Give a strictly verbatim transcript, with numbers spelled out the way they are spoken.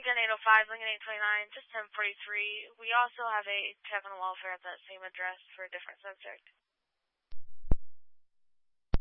Lincoln eight oh five, Lincoln eight twenty-nine, just ten forty-three. We also have a check on the welfare at that same address for a different subject.